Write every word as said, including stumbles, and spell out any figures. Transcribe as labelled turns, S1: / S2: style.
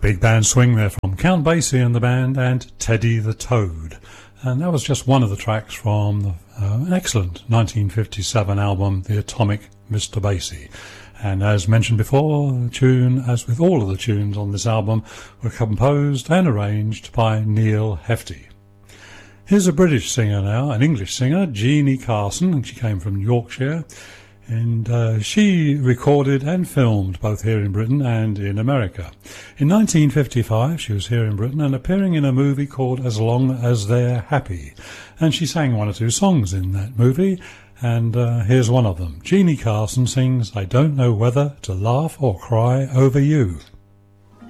S1: Big band swing there from Count Basie and the band and Teddy the Toad. And that was just one of the tracks from the, uh, an excellent nineteen fifty-seven album, The Atomic Mister Basie. And as mentioned before, the tune, as with all of the tunes on this album, were composed and arranged by Neil Hefti. Here's a British singer now, an English singer, Jeanie Carson, and she came from Yorkshire. And uh, she recorded and filmed both here in Britain and in America. In nineteen fifty-five, she was here in Britain and appearing in a movie called As Long As They're Happy. And she sang one or two songs in that movie, and uh, here's one of them. Jeanie Carson sings, I Don't Know Whether to Laugh or Cry Over You.